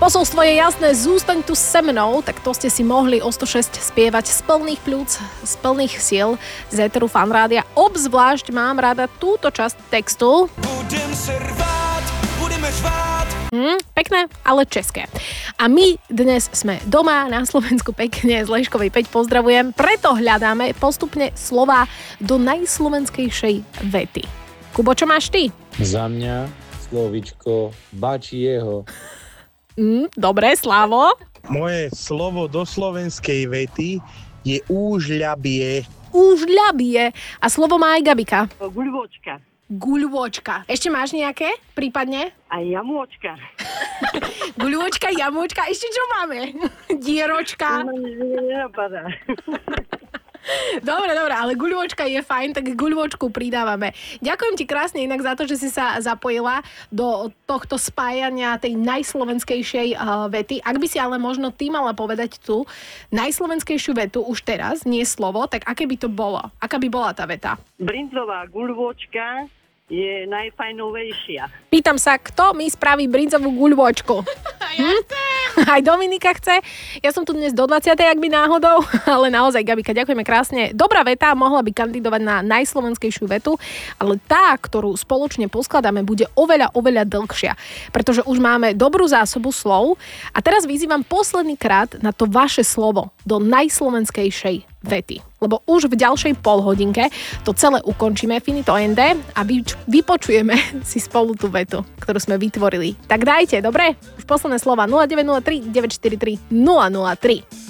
Posolstvo je jasné, zústaň tu se mnou, tak to ste si mohli o 106 spievať z plných pľúc, z plných síl z éteru Fanrádia. Obzvlášť mám rada túto časť textu. Budem se rvát, budeme řvát. Pekné, ale české. A my dnes sme doma na Slovensku pekne, z Leškovej 5 pozdravujem, preto hľadáme postupne slová do najslovenskejšej vety. Kubo, čo máš ty? Za mňa slovičko bačieho. Dobre, Slavo. Moje slovo do slovenskej vety je úžľabie. Úžľabie. A slovo má aj Gabika. Guľvočka. Guľvočka. Ešte máš nejaké? Prípadne? A jamôčka. Guľvočka, jamôčka. Ešte čo máme? Dieročka. Nenapadá. Dobre, ale guľvočka je fajn, tak guľvočku pridávame. Ďakujem ti krásne inak za to, že si sa zapojila do tohto spájania tej najslovenskejšej vety. Ak by si ale možno ty mala povedať tú najslovenskejšiu vetu už teraz, nie slovo, tak aké by to bolo? Aká by bola tá veta? Brinzová guľvočka je najfajnovejšia. Pýtam sa, kto mi spraví brinzovú guľvočku? Aj Dominika chce. Ja som tu dnes do 20. ak by náhodou, ale naozaj, Gabika, ďakujeme krásne. Dobrá veta, mohla by kandidovať na najslovenskejšiu vetu, ale tá, ktorú spoločne poskladáme, bude oveľa dlhšia, pretože už máme dobrú zásobu slov a teraz vyzývam posledný krát na to vaše slovo do najslovenskejšej vety. Lebo už v ďalšej polhodinke to celé ukončíme, finito ende, a vypočujeme si spolu tú vetu, ktorú sme vytvorili. Tak dajte, dobre? Už posledné slova 0903 943 003.